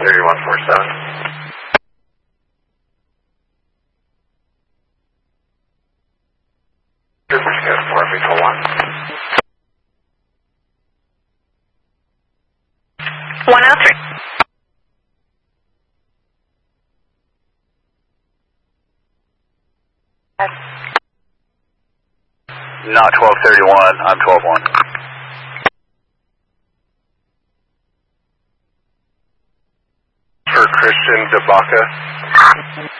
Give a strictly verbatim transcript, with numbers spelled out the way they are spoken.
three one four seven. Troopers go four vehicle one. one oh three. Not twelve thirty-one, I'm twelve one. For Christian DeBaca.